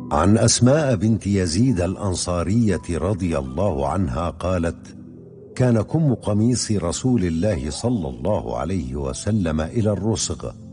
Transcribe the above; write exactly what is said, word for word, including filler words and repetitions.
عن أسماء بنت يزيد الأنصارية رضي الله عنها قالت: كان كم قميص رسول الله صلى الله عليه وسلم إلى الرسغ،